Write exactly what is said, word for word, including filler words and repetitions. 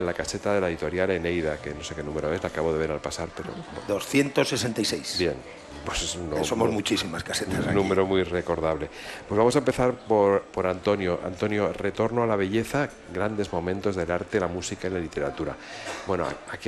la caseta de la editorial Eneida, que no sé qué número es, la acabo de ver al pasar, pero... doscientos sesenta y seis. Bien, pues es un, Eh, Somos un- muchísimas casetas un aquí. número muy recordable. Pues vamos a empezar por, por Antonio. Antonio, Retorno a la belleza, grandes momentos del arte, la música y la literatura. Bueno, aquí